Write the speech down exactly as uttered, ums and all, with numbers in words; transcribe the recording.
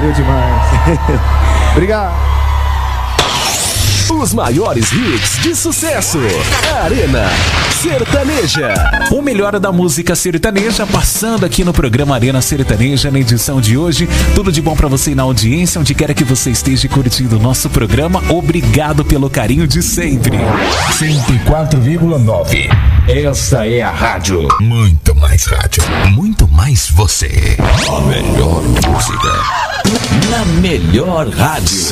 Valeu demais. Obrigado. Os maiores hits de sucesso. Arena Sertaneja. O melhor da música sertaneja passando aqui no programa Arena Sertaneja na edição de hoje. Tudo de bom pra você na audiência, onde quer que você esteja curtindo o nosso programa. Obrigado pelo carinho de sempre. cento e quatro vírgula nove. Essa é a rádio. Muito mais rádio. Muito mais você. A melhor música. Na melhor rádio.